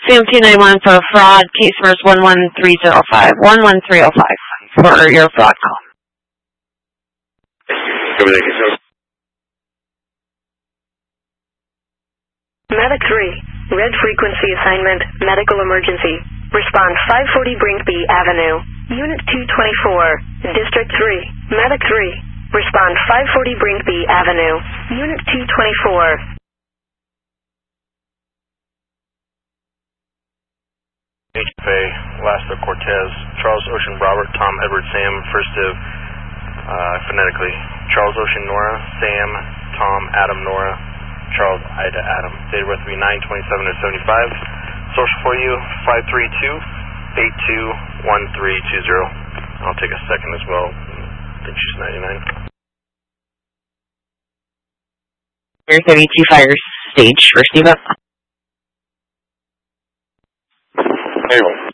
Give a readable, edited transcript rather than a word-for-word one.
CMT91 for fraud, case numbers 11305, 11305 for your fraud call. Medic 3, red frequency assignment, medical emergency. Respond 540 Brinkby Avenue, Unit 224, District 3, Medic 3. Respond 540 Brinkby Avenue, Unit 224. HFA, Lasta Cortez, Charles Ocean Robert, Tom Edward Sam, first of, phonetically, Charles Ocean Nora, Sam, Tom, Adam Nora, Charles Ida Adam. Date of birth will be 9/27/75. Social for you, 532-821320. I'll take a second as well. I think she's 99. Air 32 fire stage for Steve up. Anyway.